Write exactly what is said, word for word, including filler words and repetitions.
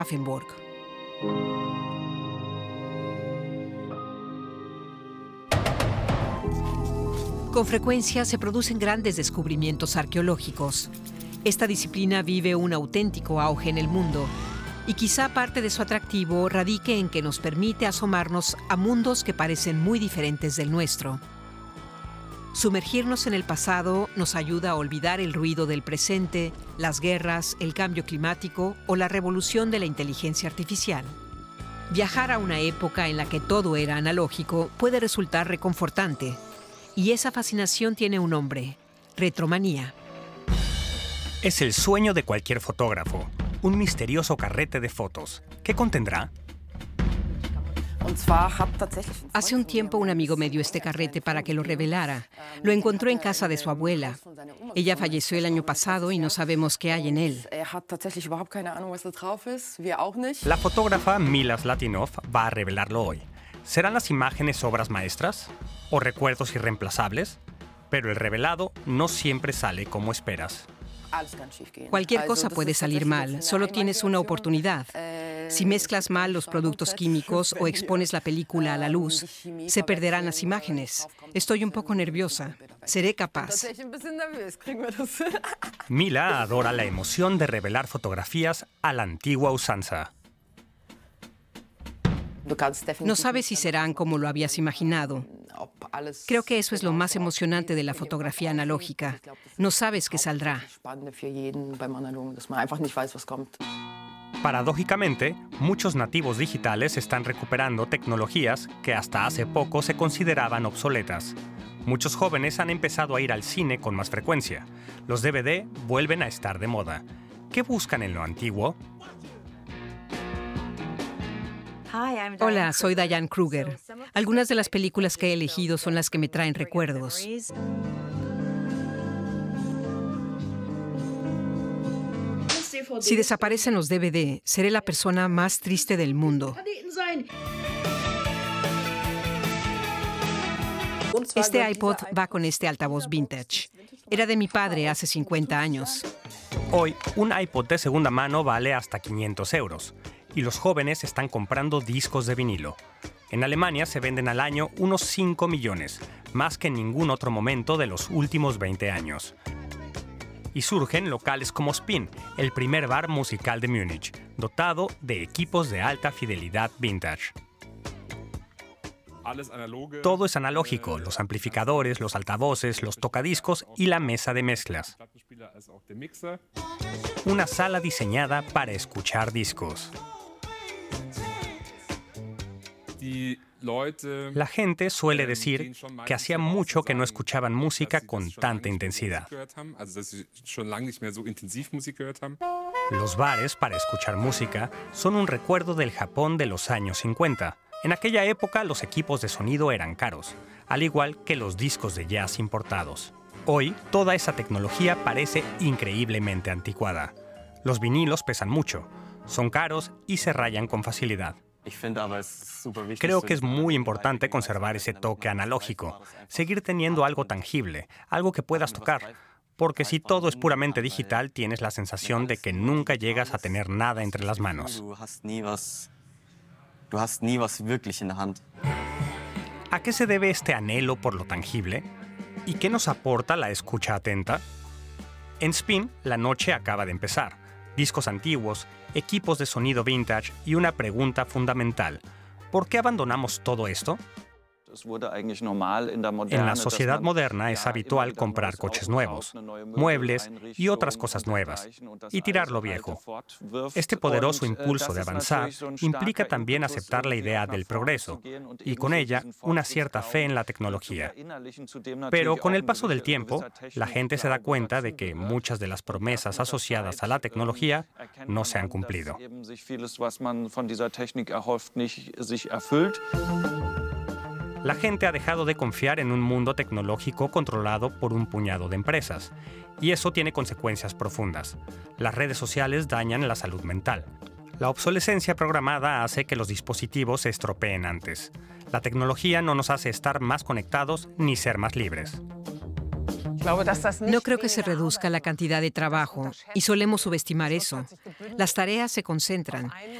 Grafenborg. Con frecuencia se producen grandes descubrimientos arqueológicos. Esta disciplina vive un auténtico auge en el mundo y quizá parte de su atractivo radique en que nos permite asomarnos a mundos que parecen muy diferentes del nuestro. Sumergirnos en el pasado nos ayuda a olvidar el ruido del presente, las guerras, el cambio climático o la revolución de la inteligencia artificial. Viajar a una época en la que todo era analógico puede resultar reconfortante, y esa fascinación tiene un nombre: retromanía. Es el sueño de cualquier fotógrafo, un misterioso carrete de fotos. ¿Qué contendrá? Hace un tiempo un amigo me dio este carrete para que lo revelara. Lo encontró en casa de su abuela. Ella falleció el año pasado y no sabemos qué hay en él. La fotógrafa Mila Zlatinov va a revelarlo hoy. ¿Serán las imágenes obras maestras? ¿O recuerdos irreemplazables? Pero el revelado no siempre sale como esperas. Cualquier cosa puede salir mal, solo tienes una oportunidad. Si mezclas mal los productos químicos o expones la película a la luz, se perderán las imágenes. Estoy un poco nerviosa. ¿Seré capaz? Mila adora la emoción de revelar fotografías a la antigua usanza. No sabes si serán como lo habías imaginado. Creo que eso es lo más emocionante de la fotografía analógica. No sabes qué saldrá. Paradójicamente, muchos nativos digitales están recuperando tecnologías que hasta hace poco se consideraban obsoletas. Muchos jóvenes han empezado a ir al cine con más frecuencia. Los D V D vuelven a estar de moda. ¿Qué buscan en lo antiguo? Hola, soy Diane Kruger. Algunas de las películas que he elegido son las que me traen recuerdos. Si desaparecen los D V D, seré la persona más triste del mundo. Este iPod va con este altavoz vintage. Era de mi padre hace cincuenta años. Hoy, un iPod de segunda mano vale hasta quinientos euros. Y los jóvenes están comprando discos de vinilo. En Alemania se venden al año unos cinco millones, más que en ningún otro momento de los últimos veinte años. Y surgen locales como Spin, el primer bar musical de Múnich, dotado de equipos de alta fidelidad vintage. Todo es analógico: los amplificadores, los altavoces, los tocadiscos y la mesa de mezclas. Una sala diseñada para escuchar discos. La gente suele decir que hacía mucho que no escuchaban música con tanta intensidad. Los bares para escuchar música son un recuerdo del Japón de los años cincuenta. En aquella época los equipos de sonido eran caros, al igual que los discos de jazz importados. Hoy, toda esa tecnología parece increíblemente anticuada. Los vinilos pesan mucho, son caros y se rayan con facilidad. Creo que es muy importante conservar ese toque analógico, seguir teniendo algo tangible, algo que puedas tocar, porque si todo es puramente digital, tienes la sensación de que nunca llegas a tener nada entre las manos. ¿A qué se debe este anhelo por lo tangible? ¿Y qué nos aporta la escucha atenta? En Spin, la noche acaba de empezar. Discos antiguos, equipos de sonido vintage y una pregunta fundamental: ¿por qué abandonamos todo esto? En la sociedad moderna es habitual comprar coches nuevos, muebles y otras cosas nuevas, y tirar lo viejo. Este poderoso impulso de avanzar implica también aceptar la idea del progreso, y con ella una cierta fe en la tecnología. Pero con el paso del tiempo, la gente se da cuenta de que muchas de las promesas asociadas a la tecnología no se han cumplido. La gente ha dejado de confiar en un mundo tecnológico controlado por un puñado de empresas, y eso tiene consecuencias profundas. Las redes sociales dañan la salud mental. La obsolescencia programada hace que los dispositivos se estropeen antes. La tecnología no nos hace estar más conectados ni ser más libres. No creo que se reduzca la cantidad de trabajo y solemos subestimar eso. Las tareas se concentran.